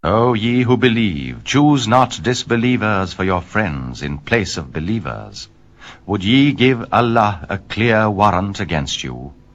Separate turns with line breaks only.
O ye who believe, choose not disbelievers for your friends in place of believers. Would ye give Allah a clear warrant against you?